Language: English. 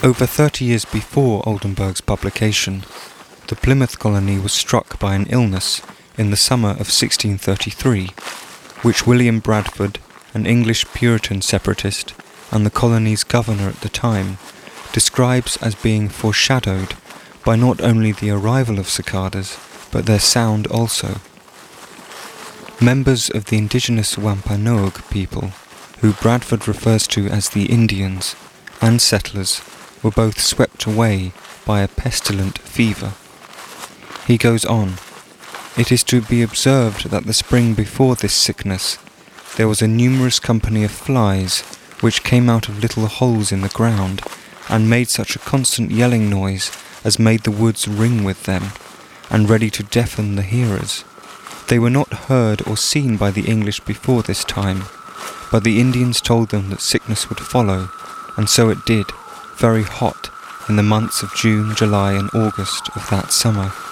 Over 30 years before Oldenburg's publication, the Plymouth colony was struck by an illness in the summer of 1633, which William Bradford, an English Puritan separatist and the colony's governor at the time, describes as being foreshadowed by not only the arrival of cicadas, but their sound also. Members of the indigenous Wampanoag people, who Bradford refers to as the Indians, and settlers, were both swept away by a pestilent fever. He goes on, "It is to be observed that the spring before this sickness, there was a numerous company of flies, which came out of little holes in the ground, and made such a constant yelling noise as made the woods ring with them, and ready to deafen the hearers. They were not heard or seen by the English before this time, but the Indians told them that sickness would follow, and so it did, very hot, in the months of June, July and August of that summer."